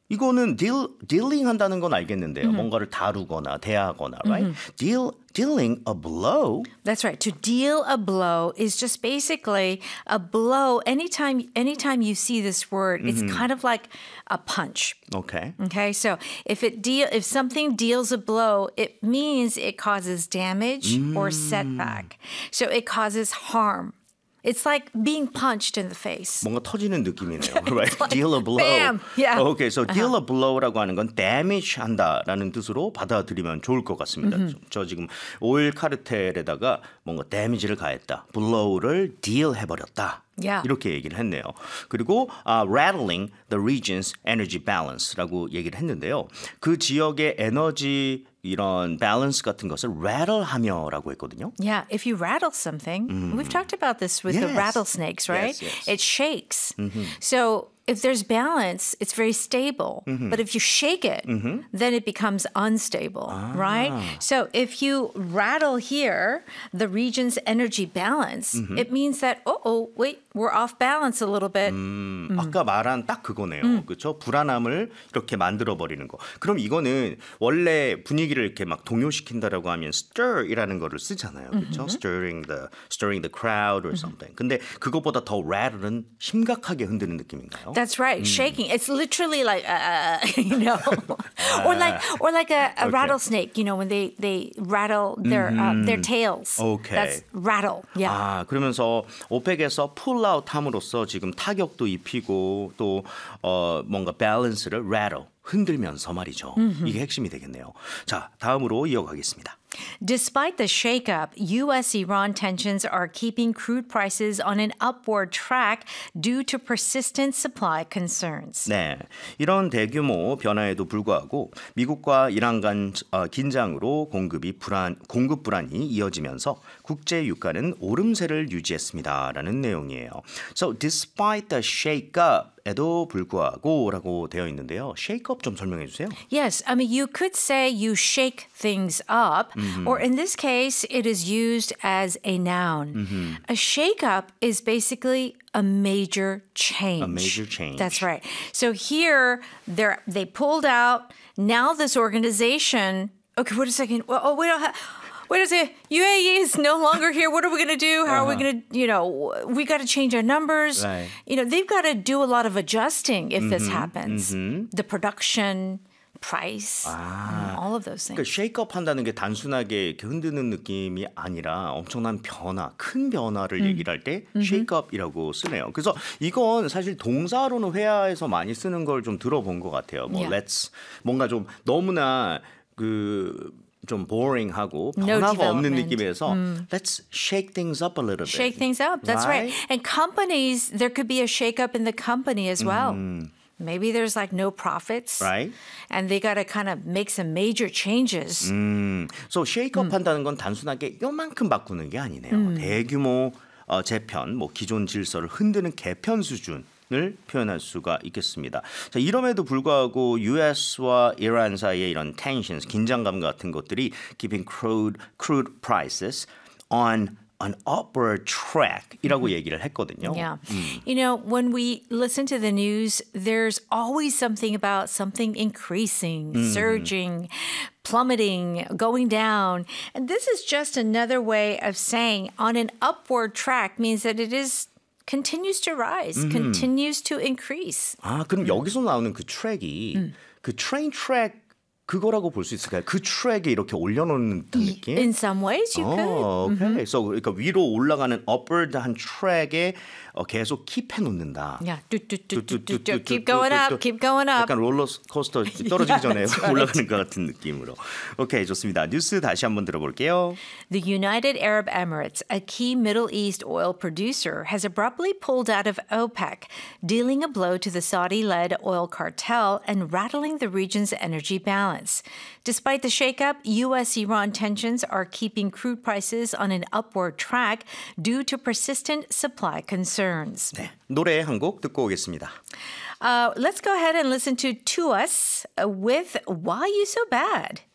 이거는 dealing 한다는 건 알겠는데요. 뭔가를 다루거나 대하거나, right? Dealing a blow. That's right. To deal a blow is just basically a blow. Anytime you see this word, it's kind of like a punch. Okay. Okay, so if something deals a blow, it means it causes damage or setback. So it causes harm. It's like being punched in the face. 뭔가 터지는 느낌이네요. Right? Deal a blow. Bam! Yeah. Okay, so deal a blow라고 하는 건 damage 한다라는 뜻으로 받아들이면 좋을 것 같습니다. 저 지금 오일 카르텔에다가 뭔가 damage를 가했다. blow를 deal 해버렸다. Yeah. 이렇게 얘기를 했네요. 그리고 rattling the region's energy balance라고 얘기를 했는데요. 그 지역의 에너지 이런 밸런스 같은 것을 rattle하며라고 했거든요. Yeah, if you rattle something, we've talked about this with the rattlesnakes, right? Yes. It shakes. So if there's balance, it's very stable. But if you shake it, then it becomes unstable, right? So if you rattle here, the region's energy balance, it means that, wait, we're off balance a little bit. 아까 말한 딱 그거네요. 그렇죠? 불안함을 이렇게 만들어버리는 거. 그럼 이거는 원래 분위기를 이렇게 막 동요시킨다라고 하면 stir이라는 거를 쓰잖아요. 그렇죠? Stirring the crowd or something. 근데 그것보다 더 rattle은 심각하게 흔드는 느낌인가요? That's right. Shaking. It's literally like, you know, or like a rattlesnake, you know, when they rattle their tails. Okay. That's rattle. Yeah. 아, 그러면서 오펙에서 풀아웃 함으로써 지금 타격도 입히고 또 뭔가 밸런스를 rattle, 흔들면서 말이죠. 이게 핵심이 되겠네요. 자, 다음으로 이어가겠습니다. Despite the shakeup, U.S.-Iran tensions are keeping crude prices on an upward track due to persistent supply concerns. 네, 이런 대규모 변화에도 불구하고 미국과 이란 간 긴장으로 공급 불안이 이어지면서 국제 유가는 오름세를 유지했습니다라는 내용이에요. So despite the shakeup 에도 불구하고라고 되어 있는데요. shake up 좀 설명해 주세요. Yes, I mean you could say you shake things up, or in this case it is used as a noun. A shake up is basically a major change. A major change. That's right. So here they pulled out. Now this organization. Okay, wait a second. Wait a second. UAE is no longer here. What are we going to do? How are we going to, we got to change our numbers. Right. They've got to do a lot of adjusting if this happens. The production, price, all of those things. 그러니까 쉐이크업 한다는 게 단순하게 이렇게 흔드는 느낌이 아니라 엄청난 변화, 큰 변화를 얘기를 할 때 쉐이크업이라고 쓰네요. 그래서 이건 사실 동사로는 회화에서 많이 쓰는 걸 좀 들어본 것 같아요. 뭐 let's 뭔가 좀 너무나 좀 boring하고 변화가 없는 느낌에서 let's shake things up a little bit. Shake things up. That's right. And companies, there could be a shake up in the company as well. Maybe there's like no profits. Right. And they got to kind of make some major changes. So shake up 한다는 건 단순하게 요만큼 바꾸는 게 아니네요. 대규모 재편, 뭐 기존 질서를 흔드는 개편 수준을 표현할 수가 있겠습니다. 자, 이럼에도 불구하고 US와 이란 사이의 이런 tensions, 긴장감 같은 것들이 keeping crude prices on an upward track이라고 얘기를 했거든요. Yeah. When we listen to the news, there's always something about something increasing, surging, plummeting, going down. And this is just another way of saying on an upward track means that it is continues to rise, continues to increase. 아, 그럼 여기서 나오는 그 트랙이 그 트레인 트랙 그거라고 볼 수 있을까요? 그 트랙에 이렇게 올려놓는 듯한 느낌? In some ways, you could. Okay. So, 그러니까 위로 올라가는 upward한 트랙에 계속 킵해 놓는다. Yeah. Keep going up, keep going up. 약간 롤러코스터 떨어지기 전에 올라가는 것 같은 느낌으로. 오케이, 좋습니다. 뉴스 다시 한번 들어볼게요. The United Arab Emirates, a key Middle East oil producer, has abruptly pulled out of OPEC, dealing a blow to the Saudi-led oil cartel and rattling the region's energy balance. Despite the shakeup, U.S.-Iran tensions are keeping crude prices on an upward track due to persistent supply concerns. 네, 노래 한 곡 듣고 오겠습니다. Let's go ahead and listen to us with Why You So Bad?